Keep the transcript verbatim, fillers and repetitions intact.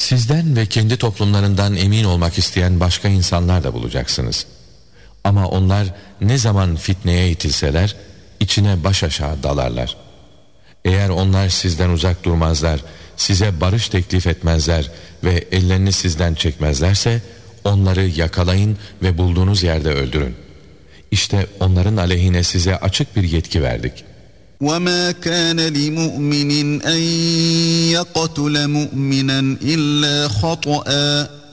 Sizden ve kendi toplumlarından emin olmak isteyen başka insanlar da bulacaksınız. Ama onlar ne zaman fitneye itilseler, içine baş aşağı dalarlar. Eğer onlar sizden uzak durmazlar, size barış teklif etmezler ve ellerini sizden çekmezlerse, onları yakalayın ve bulduğunuz yerde öldürün. İşte onların aleyhine size açık bir yetki verdik. وَمَا كَانَ لِمُؤْمِنٍ أَنْ يَقْتُلَ مُؤْمِنًا إِلَّا خَطَأً